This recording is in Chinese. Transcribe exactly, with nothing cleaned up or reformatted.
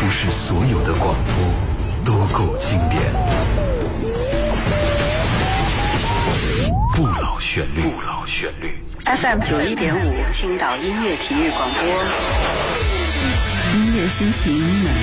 是所有的广播都够经典。不老旋律，不老旋律。 F M 九一点五，青岛音乐体育广播， 音乐心情。